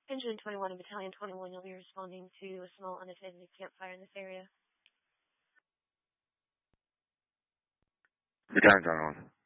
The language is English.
Engine 21 and Battalion 21, you'll be responding to a small unattended campfire in this area. Battalion 21.